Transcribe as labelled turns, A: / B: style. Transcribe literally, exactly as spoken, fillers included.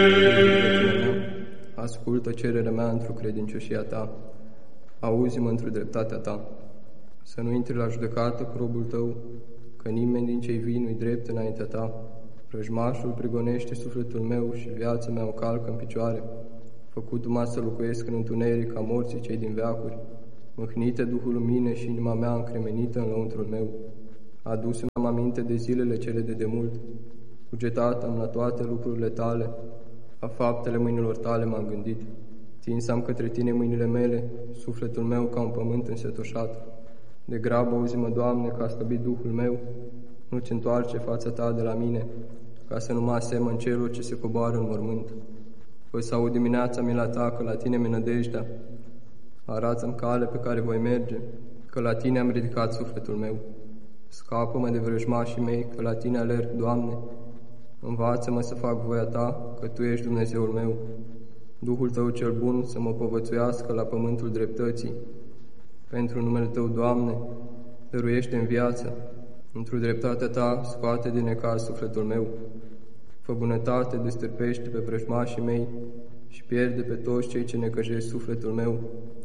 A: Ascultă cererea mea într-o credincioșia ta, auzi-mă într-o dreptatea ta. Să nu intri la judecată cu robul tău, că nimeni din cei vii nu-i drept înaintea ta. Vrăjmașul prigonește sufletul meu și viața mea o calcă în picioare. Făcut-mă să locuiesc în întuneric ca morții cei din veacuri. Mâhnite Duhul în mine și inima mea încremenită în lăuntrul meu. Adus-mi aminte de zilele cele de demult. Cugetat am la toate lucrurile tale, la faptele mâinilor tale m-am gândit. Tins am către tine mâinile mele, sufletul meu ca un pământ însetoșat. De grabă auzi-mă, Doamne, că a slăbit Duhul meu, nu-ți întoarce fața ta de la mine, ca să nu mă asemăn celor ce se coboară în mormânt. Fă să aud dimineața mila ta, că la tine mi-e nădejdea. Arată-mi cale pe care voi merge, că la tine am ridicat sufletul meu. Scapă-mă de vrăjmașii mei, că la tine alerg, Doamne. Învață-mă să fac voia ta, că tu ești Dumnezeul meu. Duhul tău cel bun să mă povățuiască la pământul dreptății. Pentru numele tău, Doamne, dăruiește în viață. Într-o dreptatea ta scoate din necaz sufletul meu. Fă bunătate, destârpește pe vrăjmașii mei și pierde pe toți cei ce necăjesc sufletul meu.